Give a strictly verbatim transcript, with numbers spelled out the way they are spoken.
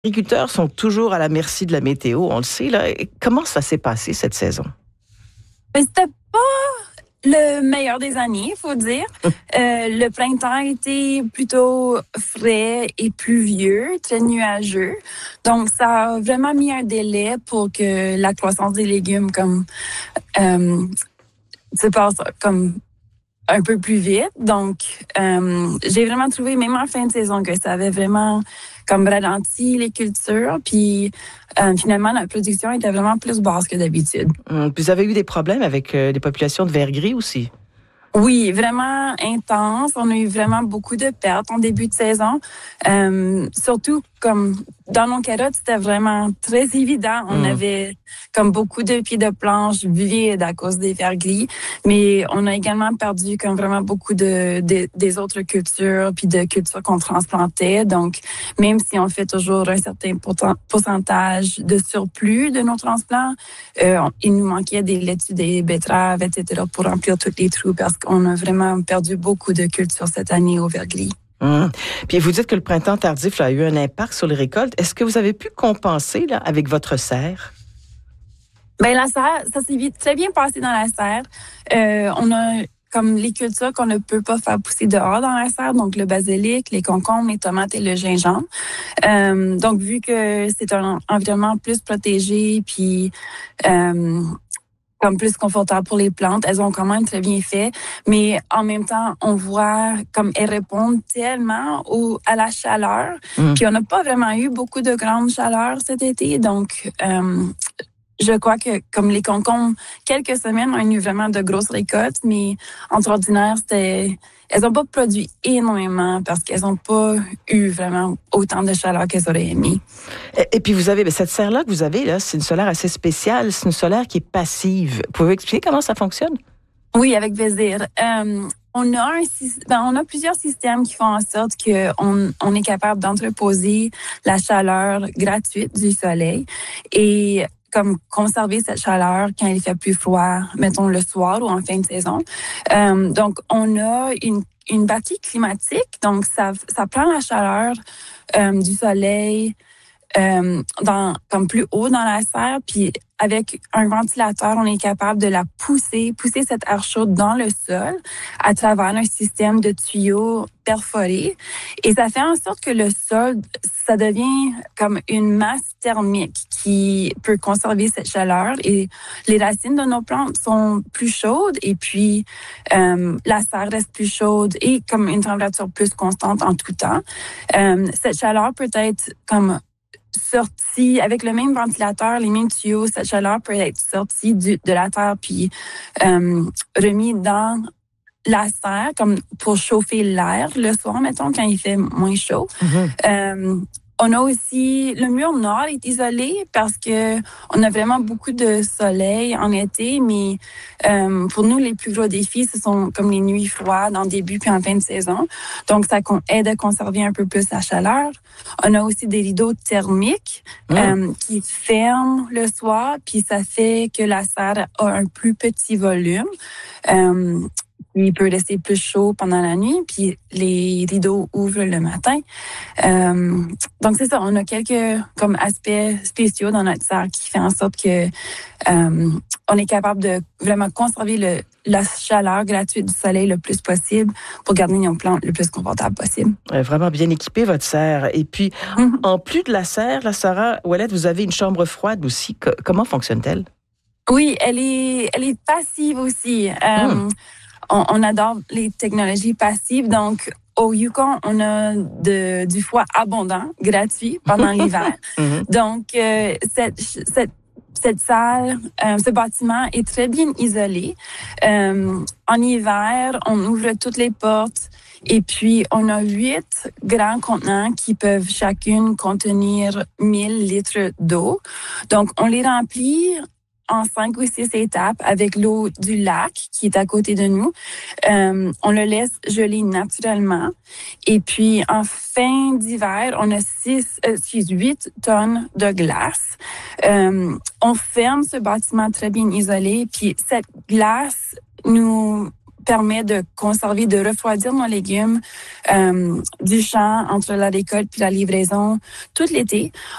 Les agriculteurs sont toujours à la merci de la météo, on le sait. Là. Comment ça s'est passé cette saison? Mais c'était pas le meilleur des années, il faut dire. euh, le printemps a été plutôt frais et pluvieux, très nuageux. Donc, ça a vraiment mis un délai pour que la croissance des légumes comme euh, se passe comme un peu plus vite. Donc, euh, j'ai vraiment trouvé, même en fin de saison, que ça avait vraiment comme ralenti les cultures. Puis, euh, finalement, la production était vraiment plus basse que d'habitude. Hum, Vous avez eu des problèmes avec euh, les populations de vers gris aussi? Oui, vraiment intense. On a eu vraiment beaucoup de pertes en début de saison. Euh, surtout comme dans nos carottes, c'était vraiment très évident. On mmh. avait comme beaucoup de pieds de planche vides à cause des vers gris. Mais on a également perdu comme vraiment beaucoup de, de des autres cultures puis de cultures qu'on transplantait. Donc, même si on fait toujours un certain pourcentage de surplus de nos transplants, euh, il nous manquait des laitues, des betteraves, et cetera pour remplir tous les trous parce qu'on a vraiment perdu beaucoup de cultures cette année au vers gris. Hum. Puis vous dites que le printemps tardif là, a eu un impact sur les récoltes. Est-ce que vous avez pu compenser là, avec votre serre? Bien, la serre, ça s'est très bien passé dans la serre. Euh, on a comme les cultures qu'on ne peut pas faire pousser dehors dans la serre, donc le basilic, les concombres, les tomates et le gingembre. Euh, donc, vu que c'est un environnement plus protégé, puis euh, comme plus confortable pour les plantes. Elles ont quand même très bien fait, mais en même temps, on voit comme elles répondent tellement au, à la chaleur, mmh. puis on n'a pas vraiment eu beaucoup de grande chaleur cet été, donc euh, je crois que comme les concombres, quelques semaines, on a eu vraiment de grosses récoltes, mais entre ordinaire, c'était... Elles n'ont pas produit énormément parce qu'elles n'ont pas eu vraiment autant de chaleur qu'elles auraient aimé. Et, et puis, vous avez, cette serre-là que vous avez, là, c'est une solaire assez spéciale. C'est une solaire qui est passive. Pouvez-vous expliquer comment ça fonctionne? Oui, avec plaisir. Euh, on a un, ben, on a plusieurs systèmes qui font en sorte qu'on on est capable d'entreposer la chaleur gratuite du soleil et comme conserver cette chaleur quand il fait plus froid, mettons le soir ou en fin de saison. Euh, donc, on a une, une batterie climatique. Donc, ça, ça prend la chaleur euh, du soleil euh, dans, comme plus haut dans la serre, puis avec un ventilateur, on est capable de la pousser, pousser cette air chaude dans le sol à travers un système de tuyaux perforés. Et ça fait en sorte que le sol, ça devient comme une masse thermique qui peut conserver cette chaleur. Et les racines de nos plantes sont plus chaudes et puis euh, la serre reste plus chaude et comme une température plus constante en tout temps. Euh, cette chaleur peut être comme sortie avec le même ventilateur, les mêmes tuyaux, cette chaleur peut être sortie du, de la terre puis euh, remis dans la serre comme pour chauffer l'air le soir, mettons, quand il fait moins chaud. Mm-hmm. Euh, on a aussi, le mur nord est isolé parce que on a vraiment beaucoup de soleil en été, mais euh, pour nous, les plus gros défis, ce sont comme les nuits froides en début puis en fin de saison. Donc, ça aide à conserver un peu plus la chaleur. On a aussi des rideaux thermiques mmh. euh, qui ferment le soir, puis ça fait que la serre a un plus petit volume. Euh, Il peut rester plus chaud pendant la nuit, puis les rideaux ouvrent le matin. Euh, donc, c'est ça, on a quelques comme aspects spéciaux dans notre serre qui fait en sorte que euh, on est capable de vraiment conserver le, la chaleur gratuite du soleil le plus possible pour garder nos plantes le plus confortable possible. Ouais, vraiment bien équipée, votre serre. Et puis, mm-hmm. en plus de la serre, la Sarah Ouellette, vous avez une chambre froide aussi. Que, comment fonctionne-t-elle? Oui, elle est, elle est passive aussi. Euh, mm. On, on adore les technologies passives. Donc, au Yukon, on a de, du froid abondant, gratuit, pendant l'hiver. Mm-hmm. Donc, euh, cette, cette, cette salle, euh, ce bâtiment est très bien isolé. Euh, en hiver, on ouvre toutes les portes et puis on a huit grands contenants qui peuvent chacune contenir mille litres d'eau. Donc, on les remplit en cinq ou six étapes avec l'eau du lac qui est à côté de nous. Euh, on le laisse geler naturellement. Et puis, en fin d'hiver, on a six, euh, huit tonnes de glace. Euh, on ferme ce bâtiment très bien isolé. Puis, cette glace nous permet de conserver, de refroidir nos légumes euh, du champ entre la récolte puis la livraison tout l'été.